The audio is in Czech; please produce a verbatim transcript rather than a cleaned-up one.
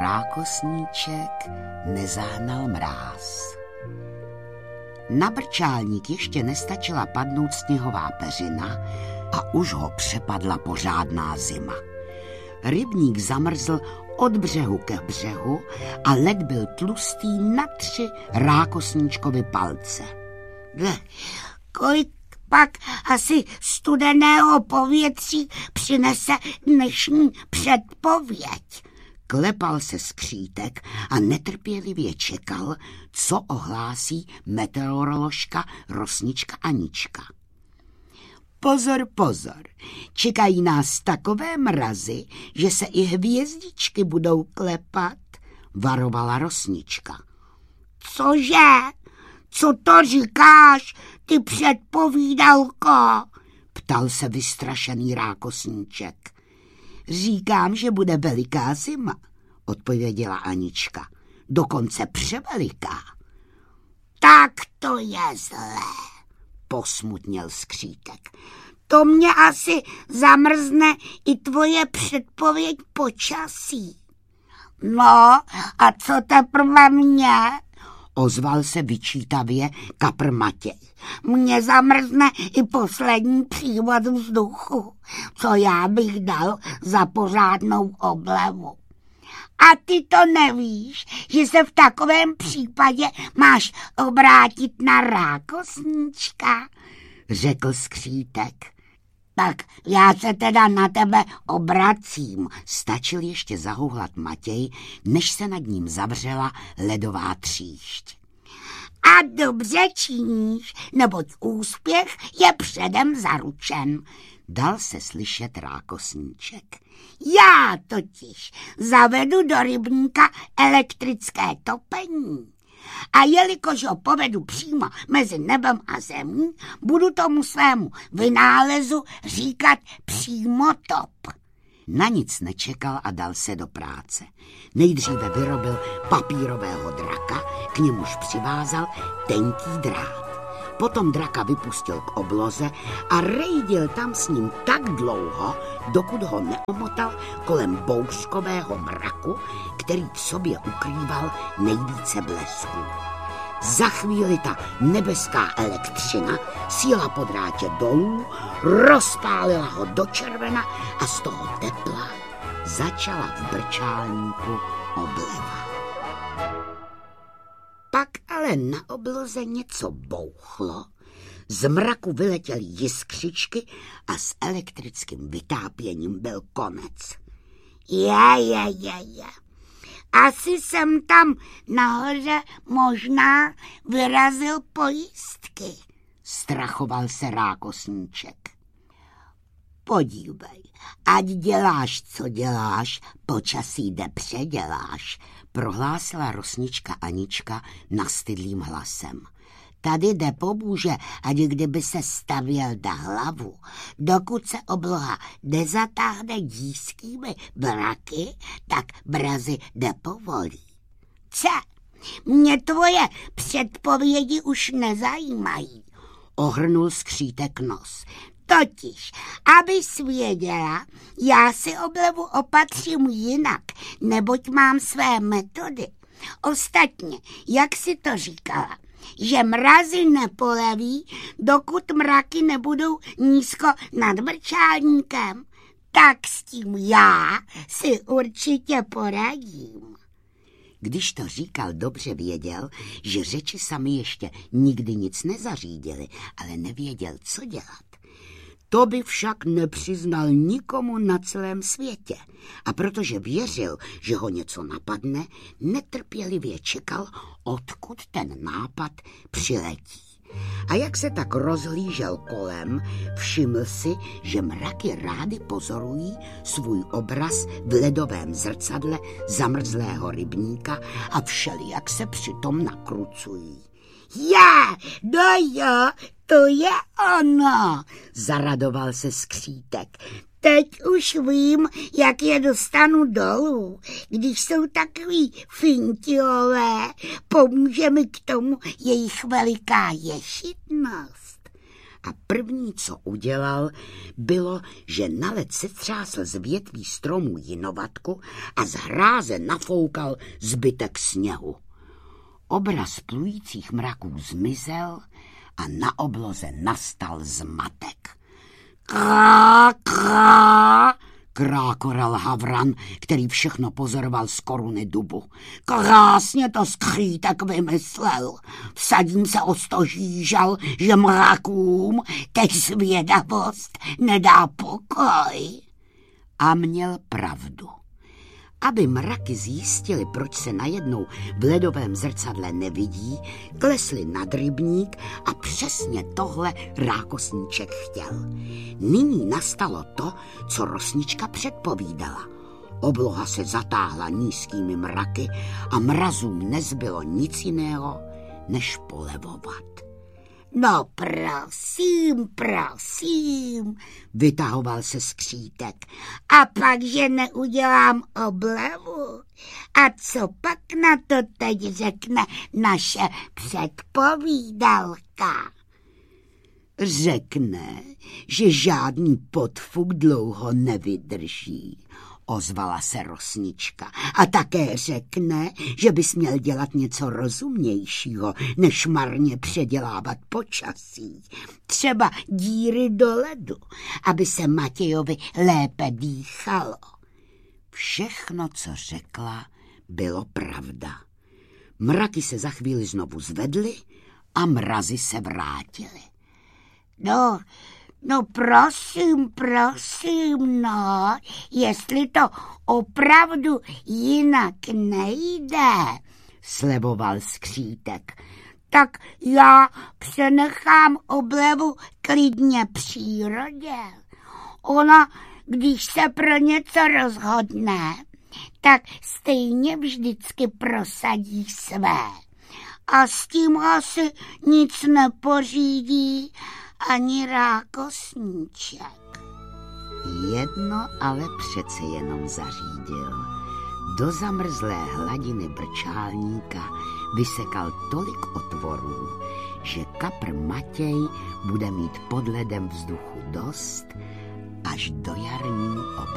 rákosníček nezahnal mráz. Na brčálník ještě nestačila padnout sněhová peřina a už ho přepadla pořádná zima. Rybník zamrzl od břehu ke břehu a led byl tlustý na tři rákosníčkovy palce. Kolik pak asi studeného povětří přinese dnešní předpověď? Klepal se skřítek a netrpělivě čekal, co ohlásí meteoroložka Rosnička Anička. Pozor, pozor, čekají nás takové mrazy, že se i hvězdičky budou klepat, varovala Rosnička. Cože? Co to říkáš, ty předpovídalko? Ptal se vystrašený rákosníček. Říkám, že bude veliká zima, odpověděla Anička. Dokonce převeliká. Tak to je zlé, posmutněl skřítek. To mě asi zamrzne i tvoje předpověď počasí. No, a co teprve mě? Ozval se vyčítavě kapr Matěj. Mně zamrzne i poslední přívod vzduchu, co já bych dal za pořádnou oblevu. A ty to nevíš, že se v takovém případě máš obrátit na rákosníčka, řekl skřítek. Tak já se teda na tebe obracím, stačil ještě zahuhlat Matěj, než se nad ním zavřela ledová tříšť. A dobře činíš, neboť úspěch je předem zaručen, dal se slyšet rákosníček. Já totiž zavedu do rybníka elektrické topení. A jelikož ho povedu přímo mezi nebem a zemí, budu tomu svému vynálezu říkat přímotop. Na nic nečekal a dal se do práce. Nejdříve vyrobil papírového draka, k němuž přivázal tenký drát. Potom draka vypustil k obloze a rejdil tam s ním tak dlouho, dokud ho neomotal kolem bouřkového mraku, který v sobě ukrýval nejvíce blesků. Za chvíli ta nebeská elektřina sjela po drátě dolů, rozpálila ho do červena a z toho tepla začala v brčálníku obleva. Pak ale na obloze něco bouchlo, z mraku vyletěly jiskřičky a s elektrickým vytápěním byl konec. Je, je, je, je. Asi jsem tam nahoře možná vyrazil pojistky, strachoval se rákosníček. Podívej, ať děláš, co děláš, počasí jde předěláš, prohlásila Rosnička Anička nastydlým hlasem. Tady jde po bůže, ať kdyby se stavěl na hlavu. Dokud se obloha nezatáhne dískými mraky, tak mrazy nepovolí. Ce, mě tvoje předpovědi už nezajímají, ohrnul skřítek nos. Totiž, abys věděla, já si oblevu opatřím jinak, neboť mám své metody. Ostatně, jak si to říkala, že mrazy nepoleví, dokud mraky nebudou nízko nad brčálníkem, tak s tím já si určitě poradím. Když to říkal, dobře věděl, že řeči sami ještě nikdy nic nezařídili, ale nevěděl, co dělat. To by však nepřiznal nikomu na celém světě a protože věřil, že ho něco napadne, netrpělivě čekal, odkud ten nápad přiletí. A jak se tak rozhlížel kolem, všiml si, že mraky rády pozorují svůj obraz v ledovém zrcadle zamrzlého rybníka a všelijak se přitom nakrucují. Já, no jo, to je ono, zaradoval se skřítek. Teď už vím, jak je dostanu dolů. Když jsou takový fintilové, pomůže mi k tomu jejich veliká ješitnost. a první, co udělal, bylo, že na led setřásl z větví stromů jinovatku a z hráze nafoukal zbytek sněhu. Obraz plujících mraků zmizel a na obloze nastal zmatek. Krá, krá, krákoral havran, který všechno pozoroval z koruny dubu. Krásně to skřítek vymyslel. Vsadím se o sto žížal, že mrakům teď zvědavost nedá pokoj. A měl pravdu. Aby mraky zjistili, proč se najednou v ledovém zrcadle nevidí, klesli nad rybník a přesně tohle rákosníček chtěl. Nyní nastalo to, co rosnička předpovídala. Obloha se zatáhla nízkými mraky a mrazům nezbylo nic jiného, než polevovat. No prosím, prosím, vytahoval se skřítek. A pak, že neudělám oblevu? A co pak na to teď řekne naše předpovídalka? Řekne, že žádný podfuk dlouho nevydrží, ozvala se rosnička. A také řekne, že bys měl dělat něco rozumnějšího, než marně předělávat počasí. Třeba díry do ledu, aby se Matějovi lépe dýchalo. Všechno, co řekla, bylo pravda. Mraky se za chvíli znovu zvedly a mrazy se vrátily. No, no prosím, prosím, no, jestli to opravdu jinak nejde, sliboval skřítek, tak já přenechám oblevu klidně přírodě. Ona, když se pro něco rozhodne, tak stejně vždycky prosadí své. A s tím asi nic nepořídí ani rákosníček. Jedno ale přece jenom zařídil. Do zamrzlé hladiny brčálníka vysekal tolik otvorů, že kapr Matěj bude mít pod ledem vzduchu dost až do jarní oblohy.